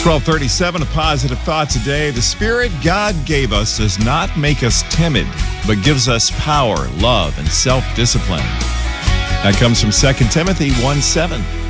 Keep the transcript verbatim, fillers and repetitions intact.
twelve thirty-seven, a positive thought today. The Spirit God gave us does not make us timid, but gives us power, love, and self-discipline. That comes from Second Timothy one seven.